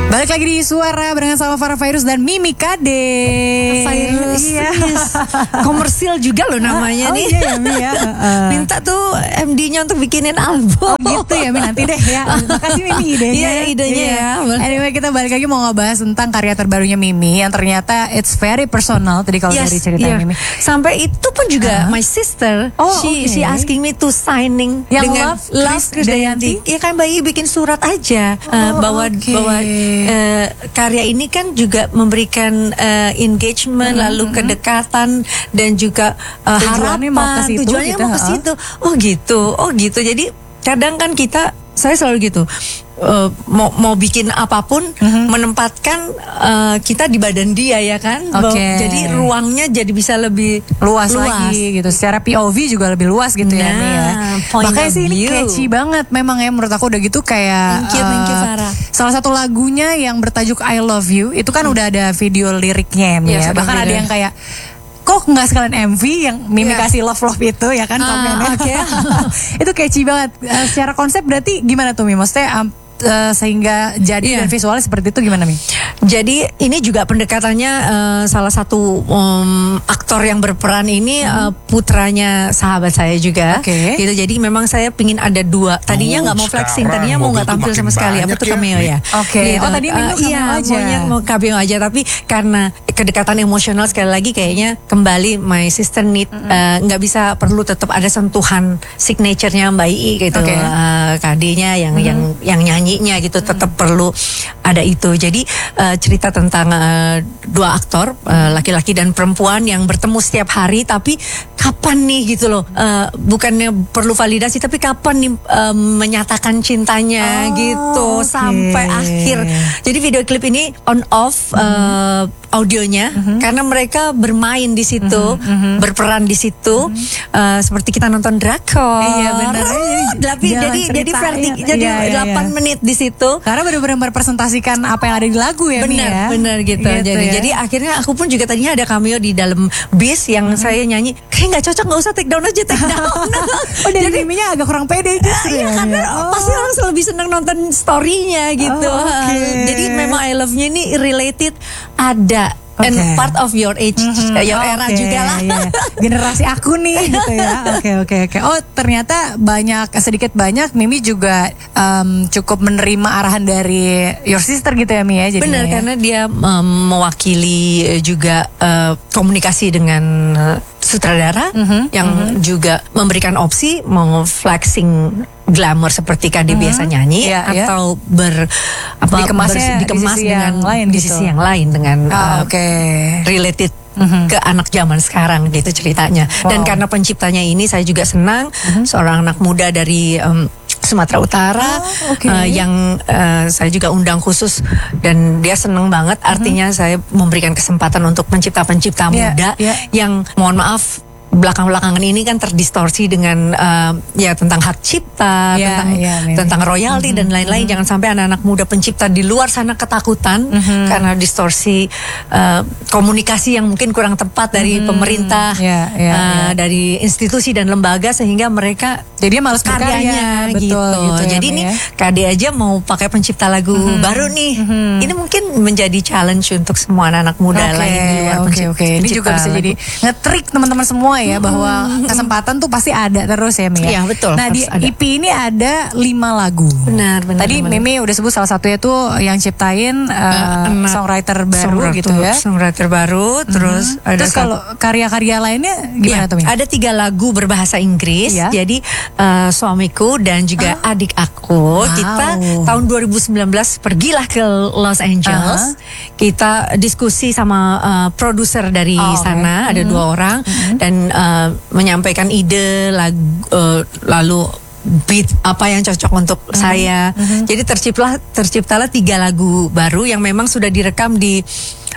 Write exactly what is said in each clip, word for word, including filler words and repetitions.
Balik lagi di Suara barengan sama Farah Fairuz dan Mimi Kade. Fairuz, iya. Komersil juga loh namanya oh, nih. Oh iya ya Mi ya. Uh. Minta tuh M D-nya untuk bikinin album. Oh gitu ya Mi, nanti deh ya. Makasih Mimi idenya. Iya idenya iya. ya. Anyway, kita balik lagi mau ngebahas tentang karya terbarunya Mimi yang ternyata it's very personal tadi kalau yes, dari cerita yeah. Mimi. Sampai itu pun juga uh. my sister, oh, she okay. she asking me to signing yang dengan Love, Love Krisdayanti. Iya kan Bayi bikin surat aja oh, uh, bahwa okay. bahwa uh, karya ini kan juga memberikan uh, engagement, hmm, lalu hmm. kedekatan dan juga uh, tujuannya harapan. Mau ke situ, tujuannya gitu, mau ke situ. Oh gitu, oh gitu. Jadi kadang kan kita, saya selalu gitu. Uh, mau mau bikin apapun, mm-hmm. menempatkan uh, kita di badan dia ya kan, okay. jadi ruangnya jadi bisa lebih luas, luas lagi gitu. Secara P O V juga lebih luas gitu nah, ya Mi ya. Makanya sih ini catchy banget memang ya menurut aku udah gitu kayak. Thank you, uh, thank you Farah. Salah satu lagunya yang bertajuk I Love You itu kan hmm. udah ada video liriknya ya Mi ya. Bahkan ada yang kayak kok nggak sekalian M V yang Mimi yeah. kasih love love itu ya kan ah, okay. Itu catchy banget. Uh, secara konsep berarti gimana tuh Mi? Maksudnya um, uh, sehingga jadi yeah. dan visualnya seperti itu gimana Mi? Jadi ini juga pendekatannya uh, salah satu um, aktor yang berperan ini hmm. uh, putranya sahabat saya juga. Okay. Gitu. Jadi memang saya pingin ada dua. Tadinya nggak oh, mau flexing, tadinya mau nggak tampil sama sekali. Aku tuh cameo ya. Oke. Okay. Gitu. Oh tadi Mimi uh, iya, aja. Maunya mau cameo aja, tapi karena kedekatan emosional sekali lagi kayaknya kembali my sister need nggak mm-hmm. uh, bisa perlu tetap ada sentuhan signaturenya Mbak I gitu. Okay. Uh, Kadenya yang mm-hmm. yang yang nyanyinya gitu tetap mm-hmm. perlu ada itu. Jadi uh, cerita tentang uh, dua aktor uh, laki-laki dan perempuan yang bertemu setiap hari, tapi kapan nih gitu loh, uh, bukannya perlu validasi tapi kapan nih uh, menyatakan cintanya oh, gitu okay. sampai akhir. Jadi video klip ini on off uh, audionya mm-hmm. karena mereka bermain di situ, mm-hmm. berperan di situ, mm-hmm. uh, seperti kita nonton drakor. Iya benar. Tapi jadi jadi vertik, jadi iya, iya, delapan iya. menit di situ. Karena benar-benar merepresentasikan apa yang ada di lagu ya. Benar, ya? benar gitu. gitu jadi, ya? jadi akhirnya aku pun juga tadinya ada cameo di dalam bis yang hmm. saya nyanyi. Kayak nggak cocok, nggak usah take down aja, take down. Oh, jadi Miminya agak kurang pede justru. Iya, ya, karena oh. pasti orang lebih senang nonton story-nya gitu. Oh, okay. Jadi memang I Love-nya ini related ada. Okay. And part of your age, mm-hmm. your era okay, juga lah. Yeah. Generasi aku nih gitu ya. Oke oke oke. Oh ternyata banyak sedikit banyak Mimi juga um, cukup menerima arahan dari your sister gitu ya Mi ya. Benar ya. Karena dia um, mewakili juga uh, komunikasi dengan uh, sutradara mm-hmm. yang mm-hmm. juga memberikan opsi mau flexing glamour seperti Kade mm-hmm. biasa nyanyi yeah, atau yeah. ber apa dikemasnya ber, dikemas di sisi dengan yang lain di gitu. sisi yang lain dengan oh, uh, okay. related mm-hmm. ke anak zaman sekarang gitu ceritanya. Wow. Dan karena penciptanya ini saya juga senang mm-hmm. seorang anak muda dari um, Sumatera Utara oh, okay. uh, yang uh, saya juga undang khusus dan dia seneng banget. Artinya mm-hmm. saya memberikan kesempatan untuk pencipta-pencipta yeah, muda yeah. yang mohon maaf belakang-belakangan ini kan terdistorsi dengan uh, ya tentang hak cipta, yeah, tentang yeah, tentang royalti mm-hmm. dan lain-lain. Mm-hmm. Jangan sampai anak-anak muda pencipta di luar sana ketakutan mm-hmm. karena distorsi uh, komunikasi yang mungkin kurang tepat dari mm-hmm. pemerintah, yeah, yeah, uh, yeah. dari institusi dan lembaga sehingga mereka jadi malas karyanya gitu. Betul, gitu Jadi ya, ini ya. Kade aja mau pakai pencipta lagu mm-hmm. baru nih. Mm-hmm. Ini mungkin menjadi challenge untuk semua anak-anak muda okay, lain di luar okay, pencipta. Okay. Ini juga bisa lagu. Jadi nge-trick teman-teman semua ya bahwa kesempatan tuh pasti ada terus ya Mi ya. Iya betul. Nah di ada. E P ini ada lima lagu. Benar benar. Tadi benar. Mimi udah sebut salah satunya tuh yang ciptain uh, uh, songwriter baru songwriter, gitu ya. Songwriter baru mm-hmm. terus ada terus kalau karya-karya lainnya gimana ya, tuh Mi? Ada tiga lagu berbahasa Inggris. Ya. Jadi uh, suamiku dan juga uh. adik aku wow. kita tahun dua ribu sembilan belas pergilah ke Los Angeles. Uh-huh. Kita diskusi sama uh, produser dari oh, sana okay. ada mm-hmm. dua orang mm-hmm. dan uh, menyampaikan ide lagu, uh, lalu beat apa yang cocok untuk mm-hmm. saya. Mm-hmm. Jadi terciptalah terciptalah tiga lagu baru yang memang sudah direkam di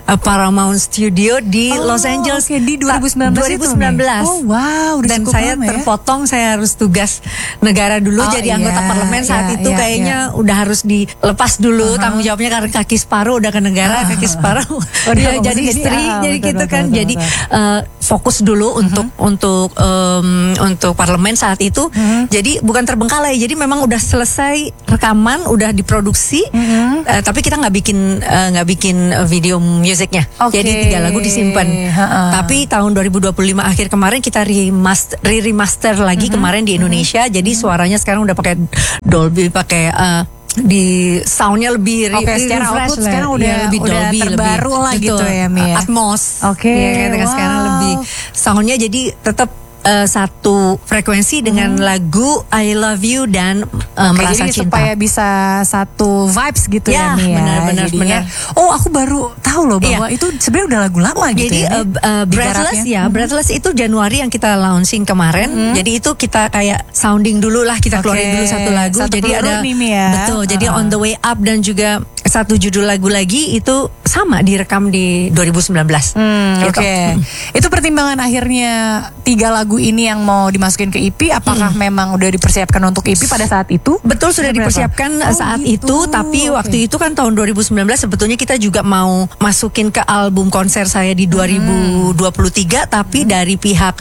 uh, Paramount Studio di Oh, Los Angeles oke, di dua ribu sembilan belas dua ribu sembilan belas. itu, Mi? Oh, wow, udah Dan cukup saya lama ya. terpotong, saya harus tugas negara dulu Oh, jadi iya, anggota parlemen saat iya, itu iya, kayaknya udah harus dilepas dulu Uh-huh. tanggung jawabnya karena kaki separuh udah ke negara, Uh-huh. kaki separuh Udah, dia maksudnya jadi jadi, istri, ah, jadi betul, gitu betul, kan. betul, Jadi betul. uh, fokus dulu untuk untuk um, untuk parlemen saat itu. Jadi bukan terbengkalai. Jadi memang udah selesai rekaman, udah diproduksi, uh, tapi kita nggak bikin uh, nggak bikin uh, video musiknya. Oke. Jadi tiga lagu disimpan. Ha-ha. Tapi tahun dua ribu dua puluh lima akhir kemarin kita remaster, re-remaster lagi kemarin di Indonesia. Jadi suaranya sekarang udah pakai Dolby, pakai uh, di soundnya lebih re- Oke, secara refresh output lah. sekarang udah- Iya, lebih udah Dolby, terbaru lebih, lah gitu betul, ya, Mi, ya? Atmos. Oke, Iya, katakan wow. sekarang lebih soundnya jadi tetap uh, satu frekuensi dengan lagu I Love You dan uh, Oke, Merasa jadi Cinta. supaya bisa satu vibes gitu ya, Ya, Mi, ya. benar, benar, Jadinya, benar. oh, aku baru tahu loh bahwa Iya. itu sebenarnya udah lagu lama gitu Jadi ya. uh, uh, Breathless digarapnya. ya, Breathless itu Januari yang kita launching kemarin. Jadi itu kita kayak sounding dulu lah, kita Oke, keluarin dulu satu lagu. satu jadi peluru ada nih, Mi, ya. betul. Jadi Uh-uh. On the Way Up dan juga satu judul lagu lagi itu sama direkam di dua ribu sembilan belas. Hmm, Gitu. Oke, itu pertimbangan akhirnya tiga lagu ini yang mau dimasukin ke E P. Apakah memang udah dipersiapkan untuk E P pada saat itu? Betul, sudah Berapa? dipersiapkan Oh, saat gitu. itu, tapi Oke. waktu itu kan tahun dua ribu sembilan belas sebetulnya kita juga mau masukin ke album konser saya di dua ribu dua puluh tiga, tapi dari pihak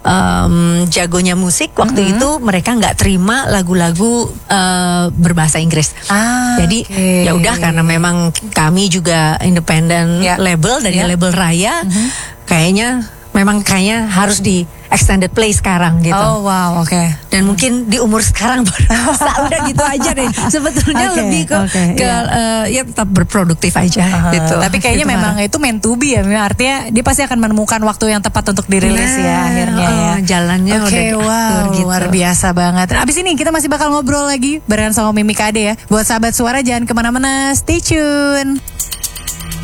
um, jagonya musik waktu itu mereka nggak terima lagu-lagu uh, berbahasa Inggris. Ah, Jadi oke. ya udah, karena memang kami juga independent Ya. label dari Ya. label Raya, kayaknya memang kayaknya harus di extended play sekarang gitu. Oh wow, oke. Dan mungkin di umur sekarang baru bisa, udah gitu aja deh. Sebetulnya Oke, lebih ke, oke, ke iya. eh, ya tetap berproduktif aja Uh, gitu. Tapi kayaknya Gitu, memang Farah. itu meant to be ya. Artinya dia pasti akan menemukan waktu yang tepat untuk dirilis Nah, ya akhirnya ya. oh, jalannya Oke, udah diatur wow, gitu. luar biasa banget. Abis ini kita masih bakal ngobrol lagi barengan sama Mimi Kade ya. Buat sahabat suara jangan kemana-mana, stay tune.